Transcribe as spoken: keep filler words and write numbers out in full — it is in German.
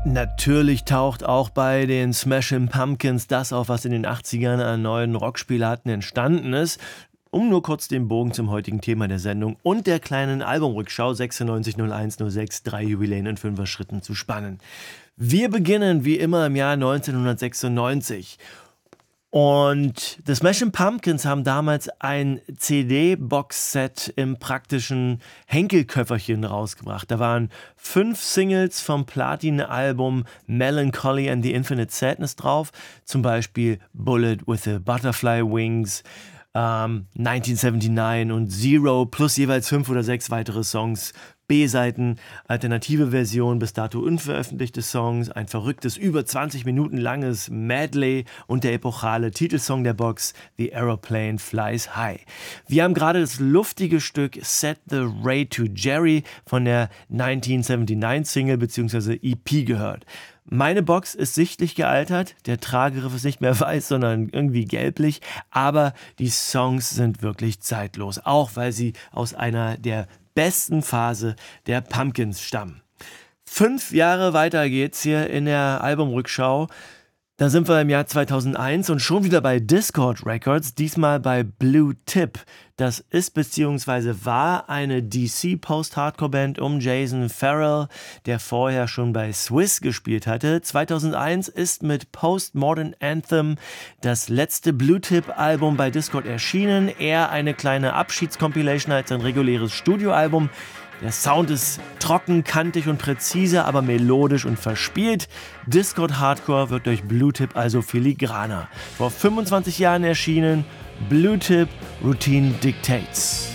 Natürlich taucht auch bei den Smashing Pumpkins das auf, was in den achtzigern an neuen Rockspielarten entstanden ist. Um nur kurz den Bogen zum heutigen Thema der Sendung und der kleinen Albumrückschau sechsundneunzig null eins null sechs, drei Jubiläen in fünfer Schritten zu spannen. Wir beginnen wie immer im Jahr neunzehnhundertsechsundneunzig. Und The Smashing Pumpkins haben damals ein C D-Box-Set im praktischen Henkelköfferchen rausgebracht. Da waren fünf Singles vom Platin-Album Melancholy and the Infinite Sadness drauf. Zum Beispiel Bullet with the Butterfly Wings, ähm, neunzehnhundertneunundsiebzig und Zero plus jeweils fünf oder sechs weitere Songs. B-Seiten, alternative Version, bis dato unveröffentlichte Songs, ein verrücktes, über zwanzig Minuten langes Medley und der epochale Titelsong der Box, The Aeroplane Flies High. Wir haben gerade das luftige Stück Set the Ray to Jerry von der neunzehnhundertneunundsiebzig-Single bzw. E P gehört. Meine Box ist sichtlich gealtert, der Tragegriff ist nicht mehr weiß, sondern irgendwie gelblich, aber die Songs sind wirklich zeitlos, auch weil sie aus einer der besten Phase der Pumpkins stammen. Fünf Jahre weiter geht's hier in der Albumrückschau. Da sind wir im Jahr zweitausendeins und schon wieder bei Dischord Records, diesmal bei Blue Tip. Das ist bzw. war eine D C Post-Hardcore-Band um Jason Farrell, der vorher schon bei Swiss gespielt hatte. zweitausendeins ist mit Post-Modern Anthem das letzte Blue Tip-Album bei Dischord erschienen. Eher eine kleine Abschieds-Compilation als ein reguläres Studioalbum. Der Sound ist trocken, kantig und präzise, aber melodisch und verspielt. Dischord Hardcore wird durch Blue Tip also filigraner. Vor fünfundzwanzig Jahren erschienen, Blue Tip Routine Dictates.